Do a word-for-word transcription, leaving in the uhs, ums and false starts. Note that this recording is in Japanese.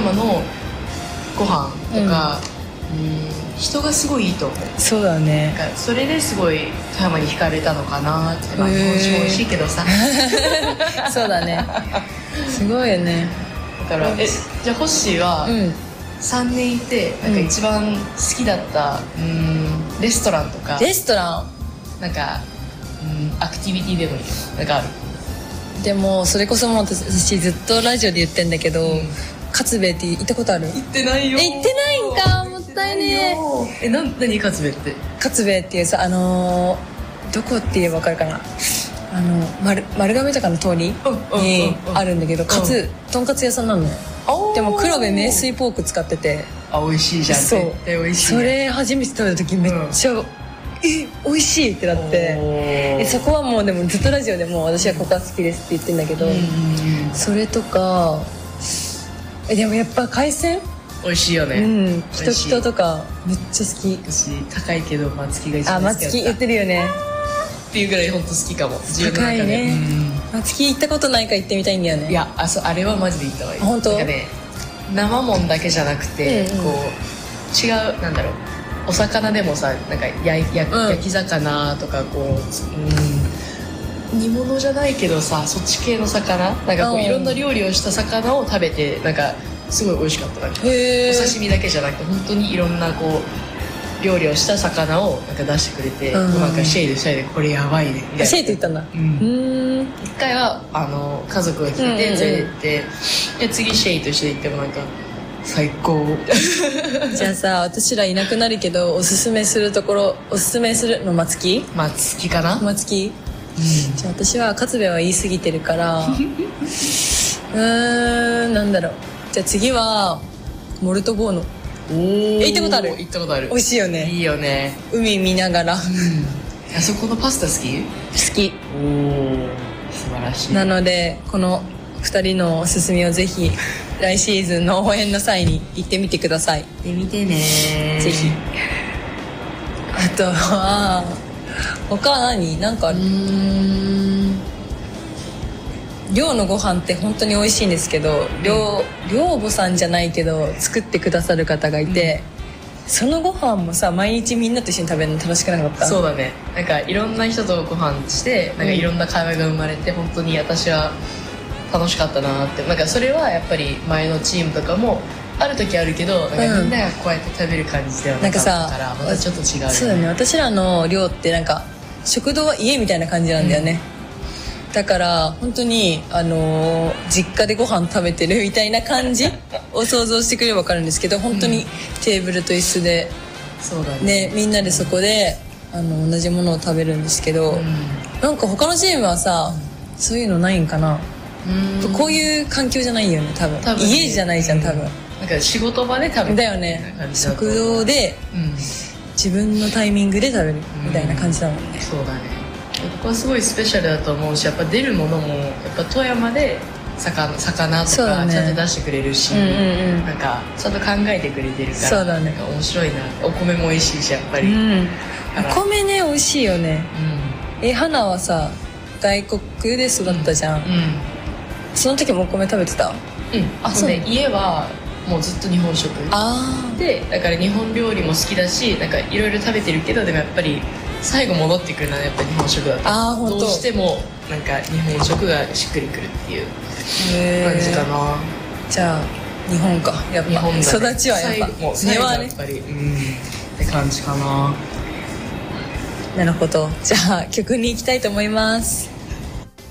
山のご飯とか、うん、人がすごいいいと思う。 そうだね。 なんかそれですごい富山に惹かれたのかなって。まあ日本酒も美味しいけどさそうだねすごいよね。 だからえじゃあホッシーはさんねんいてなんか一番好きだった、うん、レストランとか。 レストランなんか、うん、アクティビティでもいいよ。なんかある？ でもそれこそもう私ずっとラジオで言ってんだけど、うん、勝兵衛って行ったことある？ 行ってないよ。 え行ってないんか、もったいねえ。えな何勝兵衛って？ 勝兵衛っていうさ、あのー、どこって言えば分かるかな、あの 丸, 丸亀坂の通りにあるんだけど、かつとんかつ屋さんなのよ。でも黒部名水ポーク使ってて、 あ美味しいじゃん。 そう絶対美味しい、ね、 それ初めて食べた時めっちゃ、うん、え美味しいってなって、えそこはもうでもずっとラジオでも私はここが好きですって言ってんだけど、うん、それとかえでもやっぱ海鮮美味しいよね。 うんきときととかめっちゃ好き。 私高いけど松木が一番好きだった。あ松木言ってるよねっていうぐらい本当好きかも。 高いね。松木行ったことないから行ってみたいんだよね。 いや あ, そうあれはマジで行った方がいい。 本当なんかね生もんだけじゃなくて、うんうん、こう違うなんだろうお魚でもさなんかやや、うん、焼き魚とかこう、うん、煮物じゃないけどさそっち系の魚なんかこう、うん、いろんな料理をした魚を食べてなんかすごい美味しかった。なんかお刺身だけじゃなくて本当にいろんなこう料理をした魚をなんか出してくれて、うん、なんかシェイでシェイでこれやばいねみたいな。 シェイって言ったんだ。うん、 一回はあの家族が来て連れてって、うんうん、で次シェイとして行ってもなんか最高じゃあさ私らいなくなるけどおすすめするところおすすめするの松木松木かな。 松木、うん、じゃあ私は勝部は言い過ぎてるからうーんなんだろう。じゃあ次はモルトボーノ。 おー行ったことある？ 行ったことある。 美味しいよね。 いいよね。 海見ながら、うん、 あそこのパスタ好き？ 好き。 おー素晴らしい。 なのでこのふたりのおすすめをぜひ来シーズンの応援の際に行ってみてください。行ってみてねぜひ。あとは他は何なんかある？うーん寮のご飯って本当に美味しいんですけど、寮寮母さんじゃないけど作ってくださる方がいて、うん、そのご飯もさ毎日みんなと一緒に食べるの楽しくなかった？ そうだね。なんかいろんな人とご飯してなんかいろんな会話が生まれて、うん、本当に私は楽しかったなって。なんかそれはやっぱり前のチームとかもある時あるけどなんかみんながこうやって食べる感じではなかったからまたちょっと違うよね。 そうだね。私らの寮ってなんか食堂は家みたいな感じなんだよね、うん、だから本当にあのー、実家でご飯食べてるみたいな感じを想像してくれば分かるんですけど本当にテーブルと椅子で、 うん、そうだね、 ねみんなでそこであの同じものを食べるんですけど、うん、なんか他のチームはさ、うん、そういうのないんかな。うんこういう環境じゃないよね多分。多分ね、家じゃないじゃん多分、うん、 なんか仕事場で食べるだよね。食堂で、うん、自分のタイミングで食べるみたいな感じだもんね、うん、 そうだね。ここはすごいスペシャルだと思うしやっぱ出るものもやっぱ富山で 魚, 魚とかちゃんと出してくれるし、ねうんうんうん、なんかちゃんと考えてくれてるからそうだ、ね、 なんか面白いな。お米も美味しいしやっぱり、うん、 お米ね美味しいよね、うん、え花はさ外国で育ったじゃん、うんうん、その時もお米食べてた？うんあそうね。家はもうずっと日本食あでだから日本料理も好きだしなんかいろいろ食べてるけどでもやっぱり最後戻ってくるのはやっぱり日本食だったあ本当どうしてもなんか日本食がしっくりくるっていう感じかな。 じゃあ日本かやっぱ日本、ね、育ちはやっぱもう最後はやっぱり、ね、うんって感じかな。 なるほど。じゃあ曲に行きたいと思います。